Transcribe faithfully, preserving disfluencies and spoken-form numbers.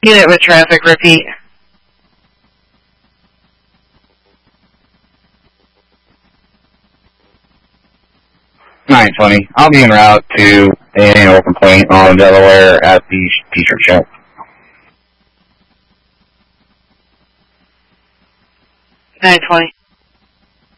Unit with traffic, repeat. nine twenty. I'll be en route to the annual complaint on Delaware at the t-shirt shop. nine twenty.